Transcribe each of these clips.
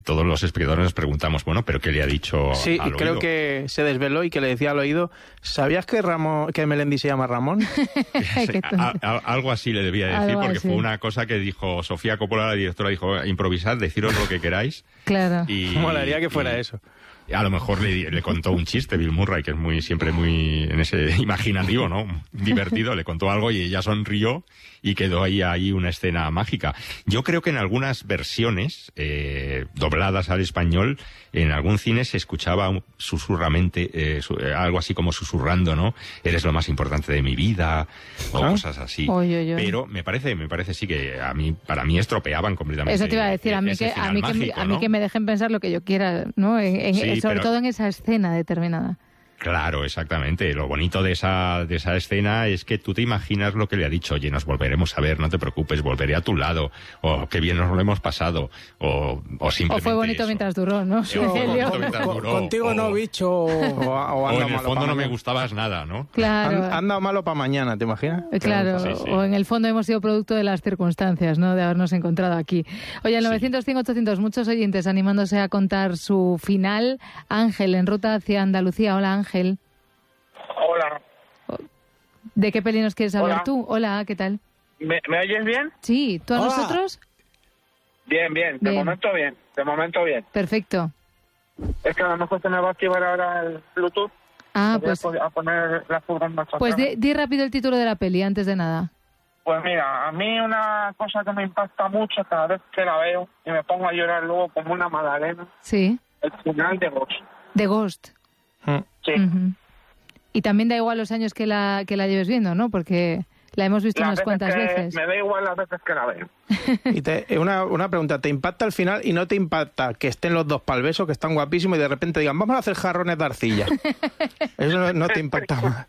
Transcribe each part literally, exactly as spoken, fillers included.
todos los espectadores nos preguntamos, bueno, ¿pero qué le ha dicho Sí, al creo oído? que se desveló y que le decía al oído, ¿sabías que Ramón, que Melendi se llama Ramón? a, a, algo así le debía decir, Algo porque así. fue una cosa que dijo Sofía Coppola, la directora, dijo, improvisad, deciros lo que queráis. Claro. Y, Molaría que fuera y, eso. A lo mejor le, le contó un chiste Bill Murray, que es muy siempre muy en ese imaginativo, ¿no? Divertido, le contó algo y ella sonrió y quedó ahí, ahí una escena mágica. Yo creo que en algunas versiones eh, dobladas al español, en algún cine se escuchaba un, susurramente, eh, su, eh, algo así como susurrando, ¿no? Eres lo más importante de mi vida, o ¿Ah? cosas así. Oy, oy, oy. Pero me parece, me parece sí que a mí, para mí estropeaban completamente. Eso te iba a decir, a mí, ese que, a, final mí que, mágico, a mí ¿no? que me dejen pensar lo que yo quiera, ¿no? En, en, Sí, sobre pero- todo en esa escena determinada. Claro, exactamente. Lo bonito de esa, de esa escena es que tú te imaginas lo que le ha dicho. Oye, nos volveremos a ver, no te preocupes, volveré a tu lado. O qué bien nos lo hemos pasado. O, o simplemente O fue bonito eso. mientras duró, ¿no? Sí, o fue Elio. bonito mientras Co- duró, contigo o- no, bicho. O, o O anda en el malo fondo pa' no me mañana. gustabas nada, ¿no? Claro. Han- Anda malo para mañana, ¿te imaginas? Claro, Sí, sí. o en el fondo hemos sido producto de las circunstancias, ¿no? De habernos encontrado aquí. Oye, al Sí. novecientos cinco ochocientos, muchos oyentes animándose a contar su final. Ángel, en ruta hacia Andalucía. Hola, Ángel. Hola, ¿De qué peli nos quieres hablar Hola. tú? Hola, ¿qué tal? ¿me, me oyes bien? Sí, ¿tú a Hola. nosotros? Bien, bien, de Bien. momento bien, de momento bien. Perfecto. Es que a lo mejor se me va a activar ahora el Bluetooth. Ah, Voy a pues, po- a poner la furgoneta más pues atrás. di, di rápido el título de la peli, antes de nada. Pues mira, a mí una cosa que me impacta mucho cada vez que la veo y me pongo a llorar luego como una magdalena, Sí, el final de Ghost. The Ghost. Mm. Sí. Ujú. Y también da igual los años que la, que la lleves viendo, ¿no? Porque la hemos visto Las unas veces cuantas que- veces. Me da igual las veces que la veo. Y te, eh, una, una pregunta, ¿te impacta al final y no te impacta que estén los dos pa'l beso, que están guapísimos, y de repente digan, vamos a hacer jarrones de arcilla? Eso no, no te impacta más.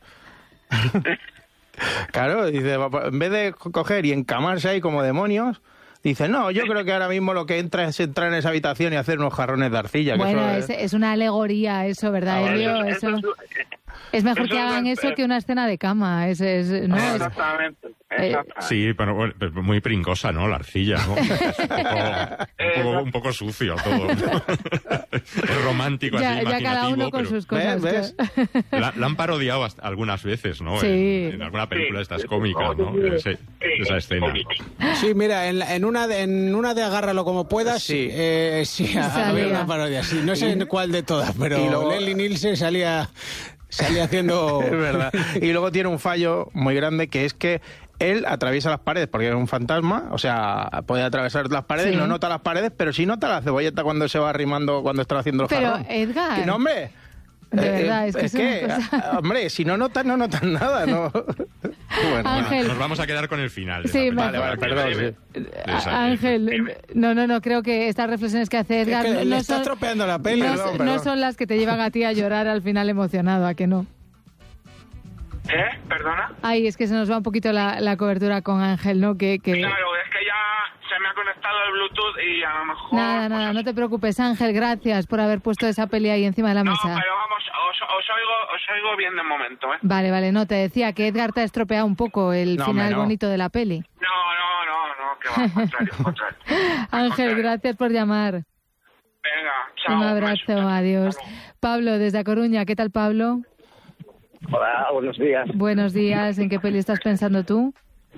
Claro, dice, en vez de coger y encamarse ahí como demonios, dice, no, yo creo que ahora mismo lo que entra es entrar en esa habitación y hacer unos jarrones de arcilla. Que Bueno, eso es, es una alegoría eso, ¿verdad, Ah, vale. Elio? Eso- Eso, eso es mejor eso que es hagan el- eso que una escena de cama. Es, es, no, es- Exactamente, Eh, exactamente. Sí, pero bueno, pero muy pringosa, ¿no? La arcilla, ¿no? Es un poco, un poco, un poco sucio todo. Es romántico, ya, así, ya cada imaginativo, uno con pero sus cosas. ¿Ves? claro. la, la han parodiado hasta algunas veces, ¿no? Sí. En, en alguna película de estas Sí. cómicas, ¿no? Ese- esa escena. Sí, mira, en, la- en una de, en una de Agárralo como puedas, Sí. eh, sí, Salía. había una parodia. Sí, no sé en cuál de todas, pero Y luego- Leslie Nielsen salía, salía haciendo... es verdad. Y luego tiene un fallo muy grande, que es que él atraviesa las paredes porque es un fantasma, o sea, puede atravesar las paredes, Sí. no nota las paredes, pero sí nota la cebolleta cuando se va arrimando, cuando está haciendo el Pero, jarrón. Edgar. Que no, hombre. De Eh, verdad, es que es una cosa- hombre, si no notas, no notas nada, ¿no? Bueno, Ángel. Nos vamos a quedar con el final. de Sí, la vale, película, vale, que perdón, es de- sí. de esa- Á- Ángel, no, no, no, creo que estas reflexiones que hace Es Edgar que no, le no está son, estropeando la peli. no, Perdón, no perdón. son las que te llevan a ti a llorar al final emocionado, ¿a que no? ¿Eh? ¿Perdona? Ay, es que se nos va un poquito la, la cobertura con Ángel, ¿no? Que, que... Claro, es que ya se me ha conectado el Bluetooth y a lo mejor... Nada, nada, no te preocupes, Ángel, gracias por haber puesto esa peli ahí encima de la No, mesa. pero vamos, os, os, oigo, os oigo bien de momento, ¿eh? Vale, vale, no, te decía que Edgar te ha estropeado un poco el No, final hombre, no. bonito de la peli. No, no, no, no, que va, al contrario, al contrario. Al Ángel, contrario. gracias por llamar. Venga, chao. Un abrazo, beso. adiós. Pablo, desde A Coruña, ¿qué tal, Pablo? Hola, buenos días. Buenos días, ¿en qué peli estás pensando tú?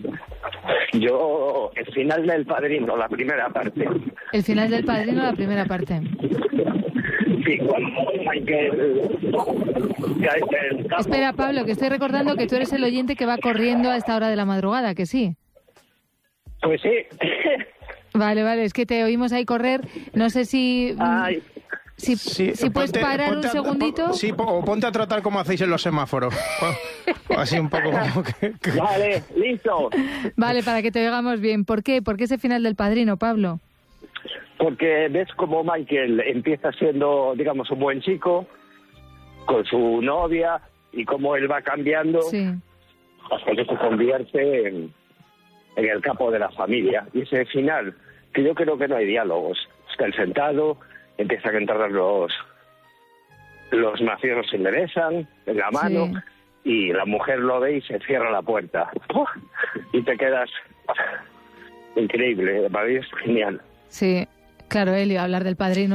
Yo, el final del Padrino, la primera parte. El final del Padrino, la primera parte. Sí, cuando Michael cae del campo. Espera, Pablo, que estoy recordando que tú eres el oyente que va corriendo a esta hora de la madrugada, ¿que sí? Pues sí. Vale, vale, es que te oímos ahí correr. No sé si... Ay, Si, sí, si puedes ponte- parar ponte un a- segundito. pon- sí, po- o ponte a trotar como hacéis en los semáforos. O así un poco como que... que- vale, listo. Vale, para que te oigamos bien. ¿Por qué? ¿Por qué ese final del Padrino, Pablo? Porque ves como Michael empieza siendo, digamos, un buen chico con su novia y cómo él va cambiando Sí. hasta que se convierte en, en el capo de la familia. Y ese final, que yo creo que no hay diálogos. Está él sentado, empiezan a entrar los los mafiosos se le besan en la mano y la mujer lo ve y se cierra la puerta. ¡Puf! Y te quedas increíble, para mí es genial. Sí. Claro, él iba a hablar del Padrino.